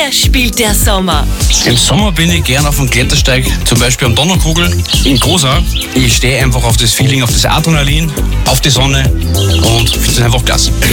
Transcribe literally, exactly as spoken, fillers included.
dir spielt der Sommer? Im Sommer bin ich gern auf dem Klettersteig, zum Beispiel am Donnerkugel in Großau. Ich stehe einfach auf das Feeling, auf das Adrenalin, auf die Sonne und finde es einfach klasse.